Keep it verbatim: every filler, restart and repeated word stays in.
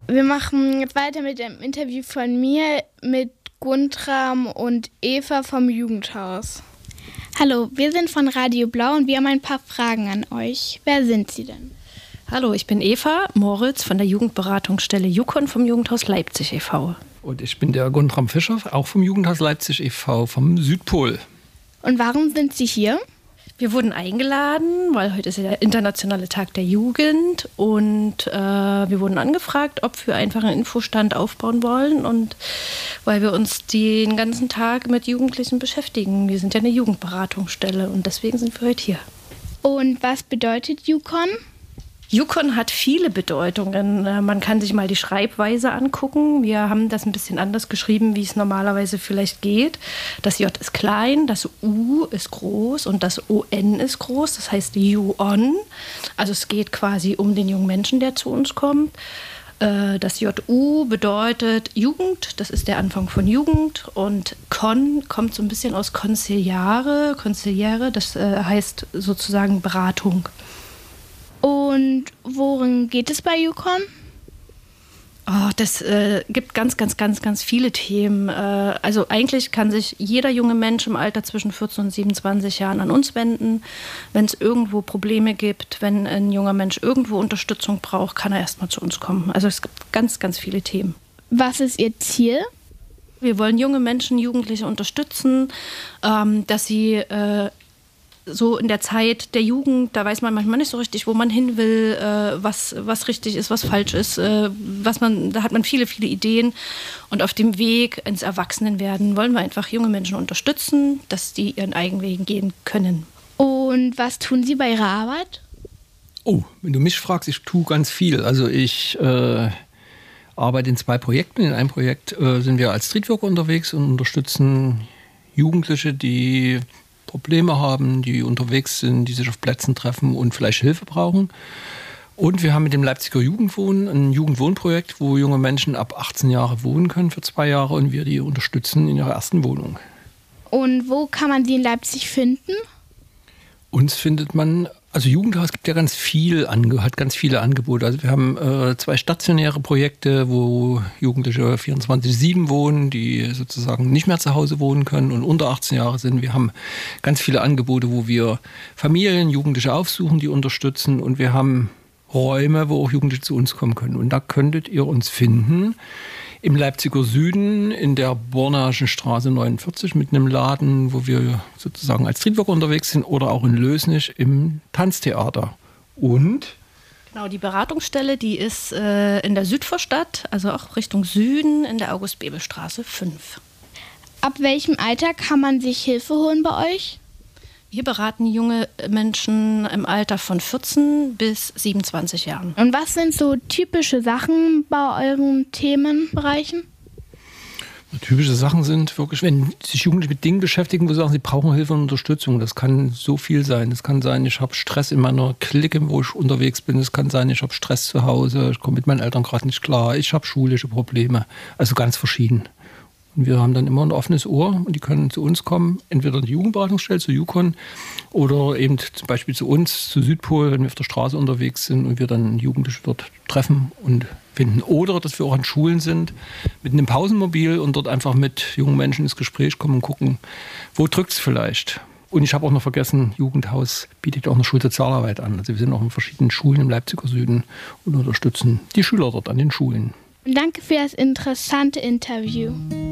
Wir machen jetzt weiter mit dem Interview von mir mit Guntram und Eva vom Jugendhaus. Hallo, wir sind von Radio Blau und wir haben ein paar Fragen an euch. Wer sind Sie denn? Hallo, ich bin Eva Moritz von der Jugendberatungsstelle JUKON vom Jugendhaus Leipzig e V Und ich bin der Guntram Fischer, auch vom Jugendhaus Leipzig e V vom Südpol. Und warum sind Sie hier? Wir wurden eingeladen, weil heute ist ja der internationale Tag der Jugend und äh, wir wurden angefragt, ob wir einfach einen Infostand aufbauen wollen und weil wir uns den ganzen Tag mit Jugendlichen beschäftigen. Wir sind ja eine Jugendberatungsstelle und deswegen sind wir heute hier. Und was bedeutet JUKON? JUKON hat viele Bedeutungen. Man kann sich mal die Schreibweise angucken. Wir haben das ein bisschen anders geschrieben, wie es normalerweise vielleicht geht. Das J ist klein, das U ist groß und das O N ist groß. Das heißt JUON. Also es geht quasi um den jungen Menschen, der zu uns kommt. Das J U bedeutet Jugend, das ist der Anfang von Jugend. Und Con kommt so ein bisschen aus Consigliare, Consigliere, das heißt sozusagen Beratung. Und worin geht es bei JUKON? Oh, das äh, gibt ganz, ganz, ganz, ganz viele Themen. Äh, also eigentlich kann sich jeder junge Mensch im Alter zwischen vierzehn und siebenundzwanzig Jahren an uns wenden. Wenn es irgendwo Probleme gibt, wenn ein junger Mensch irgendwo Unterstützung braucht, kann er erstmal zu uns kommen. Also es gibt ganz, ganz viele Themen. Was ist Ihr Ziel? Wir wollen junge Menschen, Jugendliche unterstützen, ähm, dass sie äh, so in der Zeit der Jugend, da weiß man manchmal nicht so richtig, wo man hin will, äh, was, was richtig ist, was falsch ist, äh, was man, da hat man viele, viele Ideen. Und auf dem Weg ins Erwachsenenwerden wollen wir einfach junge Menschen unterstützen, dass die ihren eigenen Wegen gehen können. Und was tun Sie bei Ihrer Arbeit? Oh, wenn du mich fragst, ich tue ganz viel. Also ich äh, arbeite in zwei Projekten. In einem Projekt äh, sind wir als Streetworker unterwegs und unterstützen Jugendliche, die Probleme haben, die unterwegs sind, die sich auf Plätzen treffen und vielleicht Hilfe brauchen. Und wir haben mit dem Leipziger Jugendwohnen ein Jugendwohnprojekt, wo junge Menschen ab achtzehn Jahre wohnen können für zwei Jahre und wir die unterstützen in ihrer ersten Wohnung. Und wo kann man die in Leipzig finden? Uns findet man, also Jugendhaus gibt ja ganz viel, hat ganz viele Angebote. Also wir haben äh, zwei stationäre Projekte, wo Jugendliche vierundzwanzig sieben wohnen, die sozusagen nicht mehr zu Hause wohnen können und unter achtzehn Jahre sind. Wir haben ganz viele Angebote, wo wir Familien, Jugendliche aufsuchen, die unterstützen. Und wir haben Räume, wo auch Jugendliche zu uns kommen können. Und da könntet ihr uns finden. Im Leipziger Süden in der Bornaschen Straße neunundvierzig mit einem Laden, wo wir sozusagen als Streetworker unterwegs sind, oder auch in Lösnich im Tanztheater. Und? Genau, die Beratungsstelle, die ist äh, in der Südvorstadt, also auch Richtung Süden in der August-Bebel-Straße fünf. Ab welchem Alter kann man sich Hilfe holen bei euch? Wir beraten junge Menschen im Alter von vierzehn bis siebenundzwanzig Jahren. Und was sind so typische Sachen bei euren Themenbereichen? Typische Sachen sind wirklich, wenn sich Jugendliche mit Dingen beschäftigen, wo sie sagen, sie brauchen Hilfe und Unterstützung. Das kann so viel sein. Das kann sein, ich habe Stress in meiner Clique, wo ich unterwegs bin. Es kann sein, ich habe Stress zu Hause, ich komme mit meinen Eltern gerade nicht klar. Ich habe schulische Probleme. Also ganz verschieden. Und wir haben dann immer ein offenes Ohr und die können zu uns kommen, entweder in die Jugendberatungsstelle, zu JUKON oder eben zum Beispiel zu uns, zu Südpol, wenn wir auf der Straße unterwegs sind und wir dann Jugendliche dort treffen und finden. Oder dass wir auch an Schulen sind mit einem Pausenmobil und dort einfach mit jungen Menschen ins Gespräch kommen und gucken, wo drückt es vielleicht. Und ich habe auch noch vergessen, Jugendhaus bietet auch eine Schulsozialarbeit an. Also wir sind auch in verschiedenen Schulen im Leipziger Süden und unterstützen die Schüler dort an den Schulen. Danke für das interessante Interview.